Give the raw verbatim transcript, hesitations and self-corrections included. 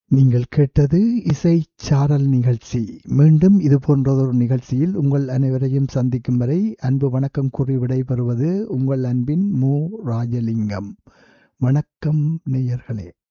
நீங்கள் கேட்டது இசைச்சாரல் நிகழ்ச்சி. மீண்டும் இது போன்றதொரு நிகழ்ச்சியில் உங்கள் அனைவரையும் சந்திக்கும் வரை அன்பு வணக்கம் கூறி விடைபெறுவது உங்கள் அன்பின் மு. ராஜலிங்கம். வணக்கம் நேயர்களே.